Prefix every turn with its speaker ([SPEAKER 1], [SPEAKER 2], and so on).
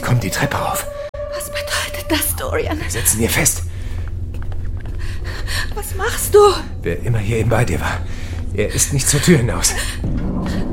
[SPEAKER 1] kommen die Treppe rauf.
[SPEAKER 2] Was bedeutet das, Dorian?
[SPEAKER 1] Wir setzen ihr fest.
[SPEAKER 2] Was machst du?
[SPEAKER 1] Wer immer hier eben bei dir war, er ist nicht zur Tür hinaus.